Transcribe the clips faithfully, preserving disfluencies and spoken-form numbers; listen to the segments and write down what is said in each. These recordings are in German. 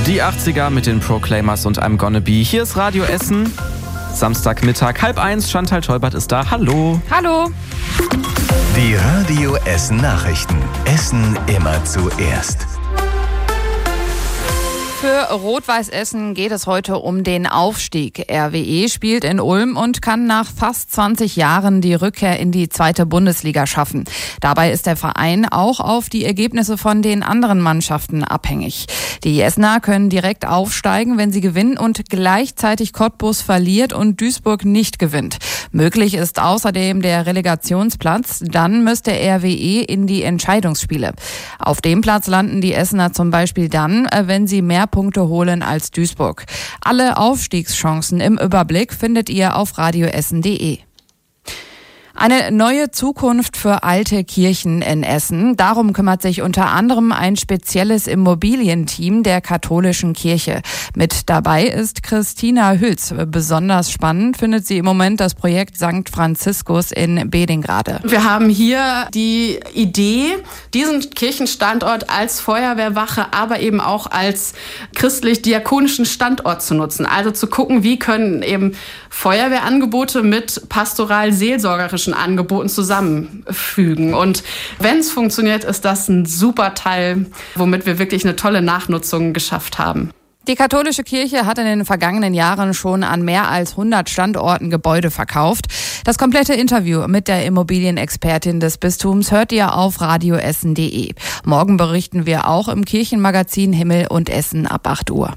Die achtziger mit den Proclaimers und I'm Gonna Be. Hier ist Radio Essen. Samstagmittag, halb eins. Chantal Teubert ist da. Hallo. Hallo. Die Radio Essen Nachrichten. Essen immer zuerst. Für Rot-Weiß Essen geht es heute um den Aufstieg. R W E spielt in Ulm und kann nach fast zwanzig Jahren die Rückkehr in die zweite Bundesliga schaffen. Dabei ist der Verein auch auf die Ergebnisse von den anderen Mannschaften abhängig. Die Essener können direkt aufsteigen, wenn sie gewinnen und gleichzeitig Cottbus verliert und Duisburg nicht gewinnt. Möglich ist außerdem der Relegationsplatz. Dann müsste R W E in die Entscheidungsspiele. Auf dem Platz landen die Essener zum Beispiel dann, wenn sie mehr Punkte holen als Duisburg. Alle Aufstiegschancen im Überblick findet ihr auf radioessen punkt de. Eine neue Zukunft für alte Kirchen in Essen. Darum kümmert sich unter anderem ein spezielles Immobilienteam der katholischen Kirche. Mit dabei ist Christina Hülz. Besonders spannend findet sie im Moment das Projekt Sankt Franziskus in Bedingrade. Wir haben hier die Idee, diesen Kirchenstandort als Feuerwehrwache, aber eben auch als christlich-diakonischen Standort zu nutzen. Also zu gucken, wie können eben Feuerwehrangebote mit pastoral-seelsorgerischen Angeboten zusammenfügen. Und wenn es funktioniert, ist das ein super Teil, womit wir wirklich eine tolle Nachnutzung geschafft haben. Die katholische Kirche hat in den vergangenen Jahren schon an mehr als hundert Standorten Gebäude verkauft. Das komplette Interview mit der Immobilienexpertin des Bistums hört ihr auf radioessen punkt de. Morgen berichten wir auch im Kirchenmagazin Himmel und Essen ab acht Uhr.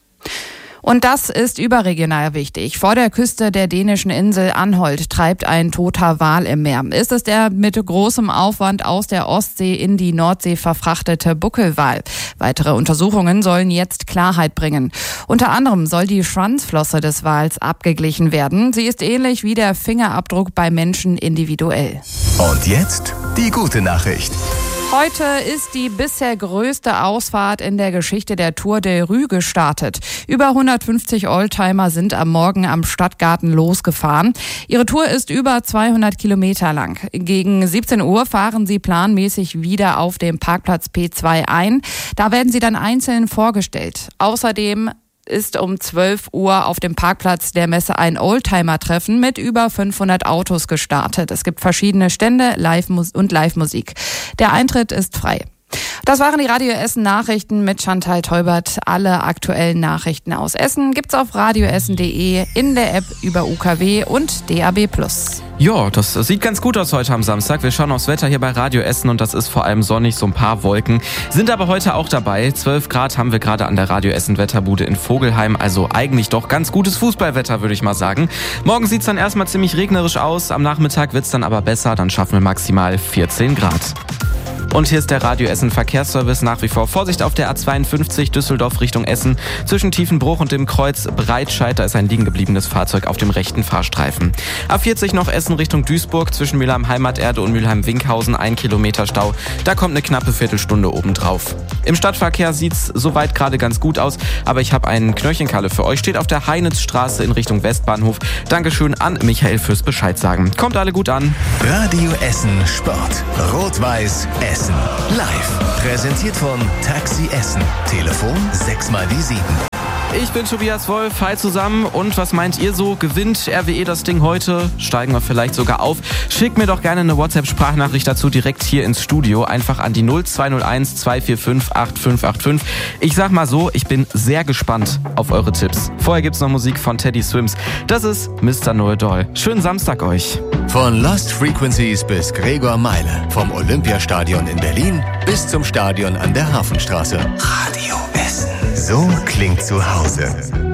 Und das ist überregional wichtig. Vor der Küste der dänischen Insel Anholt treibt ein toter Wal im Meer. Ist es der mit großem Aufwand aus der Ostsee in die Nordsee verfrachtete Buckelwal? Weitere Untersuchungen sollen jetzt Klarheit bringen. Unter anderem soll die Schwanzflosse des Wals abgeglichen werden. Sie ist ähnlich wie der Fingerabdruck bei Menschen individuell. Und jetzt die gute Nachricht. Heute ist die bisher größte Ausfahrt in der Geschichte der Tour de Rue gestartet. Über hundertfünfzig Oldtimer sind am Morgen am Stadtgarten losgefahren. Ihre Tour ist über zweihundert Kilometer lang. Gegen siebzehn Uhr fahren sie planmäßig wieder auf dem Parkplatz P zwei ein. Da werden sie dann einzeln vorgestellt. Außerdem ist um zwölf Uhr auf dem Parkplatz der Messe ein Oldtimer-Treffen mit über fünfhundert Autos gestartet. Es gibt verschiedene Stände Live- und Live-Musik. Der Eintritt ist frei. Das waren die Radio Essen Nachrichten mit Chantal Teubert. Alle aktuellen Nachrichten aus Essen gibt's auf radioessen punkt de, in der App über U K W und D A B plus. Ja, das sieht ganz gut aus heute am Samstag. Wir schauen aufs Wetter hier bei Radio Essen und das ist vor allem sonnig, so ein paar Wolken. Sind aber heute auch dabei. zwölf Grad haben wir gerade an der Radio Essen Wetterbude in Vogelheim. Also eigentlich doch ganz gutes Fußballwetter, würde ich mal sagen. Morgen sieht's dann erstmal ziemlich regnerisch aus. Am Nachmittag wird's dann aber besser. Dann schaffen wir maximal vierzehn Grad. Und hier ist der Radio Essen Verkehrsservice. Nach wie vor Vorsicht auf der A zweiundfünfzig Düsseldorf Richtung Essen. Zwischen Tiefenbruch und dem Kreuz Breitscheid, da ist ein liegen gebliebenes Fahrzeug auf dem rechten Fahrstreifen. A vierzig noch Essen Richtung Duisburg. Zwischen Mülheim Heimaterde und Mülheim Winkhausen ein Kilometer Stau. Da kommt eine knappe Viertelstunde obendrauf. Im Stadtverkehr sieht's soweit gerade ganz gut aus. Aber ich habe einen Knöllchenkalle für euch. Steht auf der Heinitzstraße in Richtung Westbahnhof. Dankeschön an Michael fürs Bescheid sagen. Kommt alle gut an. Radio Essen Sport. Rot-Weiß Essen. Live. Präsentiert von Taxi Essen. Telefon sechs mal die sieben. Ich bin Tobias Wolf, hi zusammen. Und was meint ihr so? Gewinnt R W E das Ding heute? Steigen wir vielleicht sogar auf? Schickt mir doch gerne eine WhatsApp-Sprachnachricht dazu direkt hier ins Studio. Einfach an die null zwei null eins zwei vier fünf acht fünf acht fünf. Ich sag mal so, ich bin sehr gespannt auf eure Tipps. Vorher gibt's noch Musik von Teddy Swims. Das ist Mister Noel Doll. Schönen Samstag euch. Von Lost Frequencies bis Gregor Meile. Vom Olympiastadion in Berlin bis zum Stadion an der Hafenstraße. Radio Essen. So klingt zu Hause.